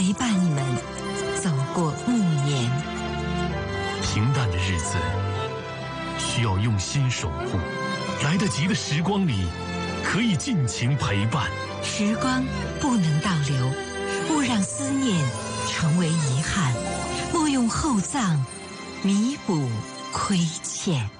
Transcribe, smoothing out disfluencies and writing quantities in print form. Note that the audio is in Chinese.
陪伴你们走过暮年。 平淡的日子需要用心守护，来得及的时光里可以尽情陪伴。 时光不能倒流，勿让思念成为遗憾，莫用厚葬弥补亏欠。